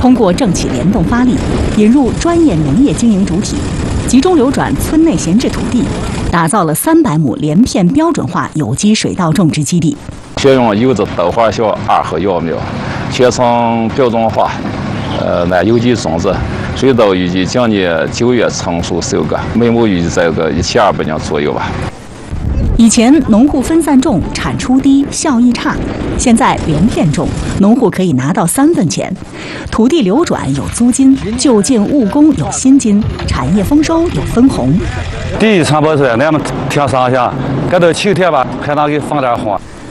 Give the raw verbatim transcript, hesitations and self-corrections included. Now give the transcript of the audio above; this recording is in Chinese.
通过政企联动发力，引入专业农业经营主体，集中流转村内闲置土地，打造了三百亩连片标准化有机水稻种植基地。 选用有机豆花小二号幼苗，全程标准化，呃，那有机种植。 水稻预计今年九月成熟收割，每亩预计在个一千二百斤左右吧。 以前农户分散种，产出低，效益差，现在连片种，农户可以拿到三分钱，土地流转有租金，就近务工有薪金，产业丰收有分红。 第一场播出来，咱们听上下，给到秋天吧，还能给放点花。